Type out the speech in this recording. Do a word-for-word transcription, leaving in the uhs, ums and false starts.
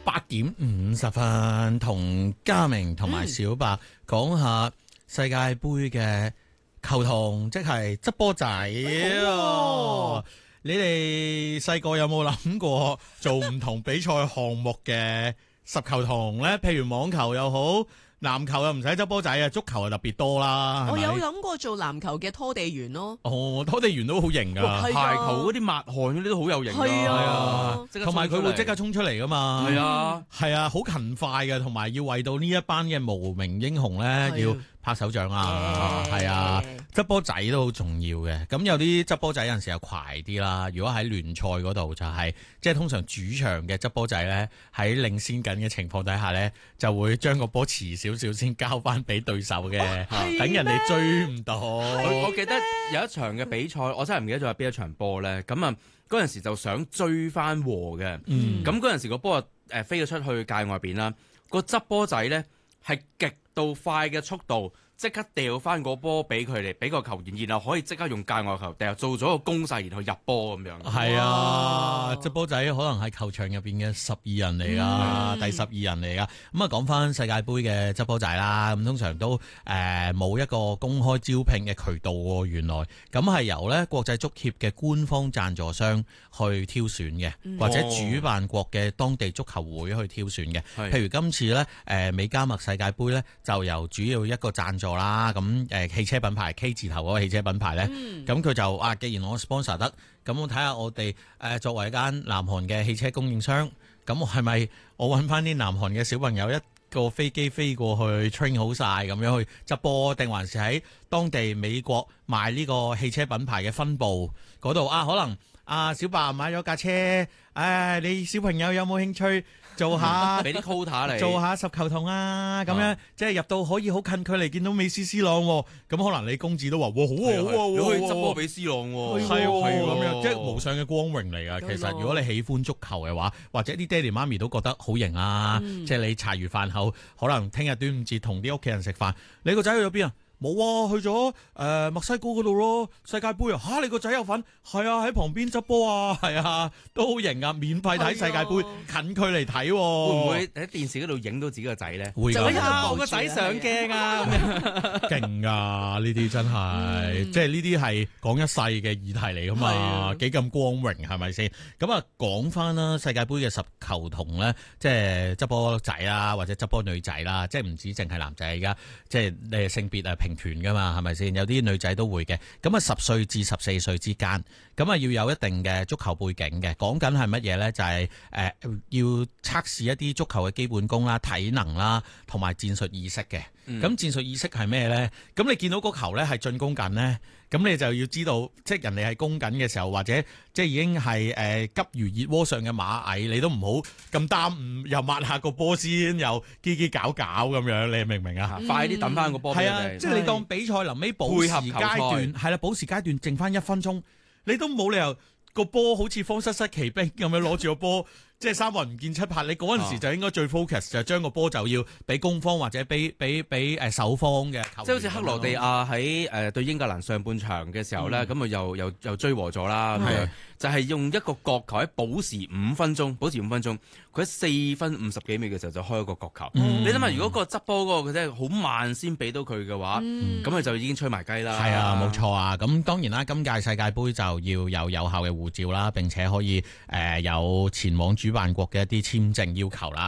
八點五十分，同嘉明同埋小白講下世界盃嘅球童，即係執波仔。哦、你哋細個有冇諗過做唔同比賽項目嘅十球童呢？譬如網球又好。籃球又唔使執波仔啊，足球又特別多啦。 我有諗過做籃球嘅拖地員咯。 哦，拖地員都好型噶， 排球嗰啲抹汗嗰啲都好有型。 係啊， 同埋佢會即刻衝出嚟噶嘛。 係啊， 係啊，好勤快嘅，同埋要為到呢一班嘅無名英雄咧，要拍手掌啊。係啊，執波仔都好重要嘅。咁有啲執波仔有陣時又快啲啦。如果喺聯賽嗰度就係、是，即係通常主場嘅執波仔咧，喺領先緊嘅情況底下咧，就會將個波遲少少先交翻俾對手嘅，等、哦、人哋追唔到。 我我記得有一場嘅比賽，我真係唔記得咗係邊一場波咧。咁啊，嗰陣時就想追翻和嘅。咁嗰陣時個波啊誒飛咗出去界外邊啦。個執波仔咧係極度快嘅速度。即刻掉翻個波俾佢哋，俾個球員，然後可以即刻用界外球掉，做咗個攻勢，然後入波咁樣。係啊，執波仔可能係球場入邊嘅十二人嚟噶，嗯、第十二人嚟噶。咁啊，講翻世界盃嘅執波仔啦，咁通常都誒冇、呃、一個公開招聘嘅渠道喎。原來咁係由咧國際足協嘅官方贊助商去挑選嘅，嗯、或者主辦國嘅當地足球會去挑選嘅。哦、譬如今次咧，誒、呃、美加墨世界盃咧，就由主要一個贊助啦，咁誒汽車品牌 K 字頭嗰個汽車品牌咧，咁佢、嗯、就啊，既然我 sponsor 得，咁我睇下我哋誒作為一間南韓嘅汽車供應商，咁我係咪我揾翻啲南韓嘅小朋友一個飛機飛過去 train 好晒咁樣去執波，定還是喺當地美國賣呢個汽車品牌嘅分部嗰度啊？可能啊小白買咗架車，誒、哎、你小朋友有冇興趣？做下俾啲 quota 嚟， 做下十球童啊！咁樣、啊、即係入到可以好近距離見到美斯 C 朗，咁可能你公子都話：哇，好啊，好啊， 你可以執波俾 C 朗喎， 係係咁樣，即係無上嘅光榮嚟噶。其實如果你喜歡足球嘅話，或者啲爹哋媽咪都覺得好型啊！嗯、即係你茶餘飯後，可能聽日端午節同啲屋企人食飯，你個仔去咗邊啊？冇啊，去咗誒、呃、墨西哥嗰度咯，世界盃啊！嚇，你個仔有份？係啊，喺旁邊執波啊，係啊，都好型啊！免費睇世界盃，啊、近距離睇、啊，會唔會喺電視嗰度影到自己個仔咧？ 會㗎， 就喺我個仔上鏡啊！ 勁啊！呢啲真係，嗯、即係呢啲係講一世嘅議題嚟㗎嘛，幾咁、啊、光榮係咪先？咁啊，講翻啦，世界盃嘅十球童咧，即係執波仔啦，或者執波女仔啦，即係唔止淨係男仔而家，即係誒性別啊平權噶嘛，係咪先？有啲女仔都會嘅。咁啊，十歲至十四歲之間，咁啊要有一定嘅足球背景嘅。講緊係乜嘢咧？就係、是、誒、呃、要測試一啲足球嘅基本功啦、體能啦，同埋戰術意識嘅。咁、嗯、戰術意識係咩咧？咁你見到個球咧係進攻緊咧，咁你就要知道，即係人哋係攻緊嘅時候，或者即係已經係誒、呃、急如熱鍋上嘅螞蟻，你都唔好咁耽誤，又抹下個波先，又嘰嘰搞搞咁樣，你明唔明啊？ 嗯、快啲抌翻個波俾人哋。 係啊，即係你當比賽臨尾補時階段，係啦，補時階段剩翻一分鐘，你都冇理由個波好似方失失奇兵咁樣攞住個波。即係三魂唔見七魄，你嗰陣時就應該最 focus 就將個波就要俾攻方或者俾俾俾誒守方嘅。 即係好似克羅地亞喺誒對英格蘭上半場嘅時候咧，咁啊、嗯、又又又追和咗啦。咁樣就係用一個角球喺補時五分鐘，補時五分鐘，佢喺四分五十幾秒嘅時候就開一個角球。嗯、你諗下，如果個執波嗰個佢真係好慢先俾到佢嘅話，咁佢、嗯、就已經吹埋雞啦。係啊，冇錯啊。咁當然啦，今屆世界盃就要有有效嘅護照啦，並且可以誒、呃、有前往主辦國嘅一啲簽證要求啦。